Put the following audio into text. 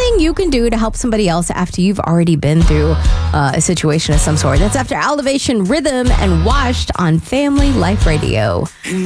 something you can do to help somebody else after you've already been through a situation of some sort. That's after Elevation Rhythm and Washed on Family Life Radio.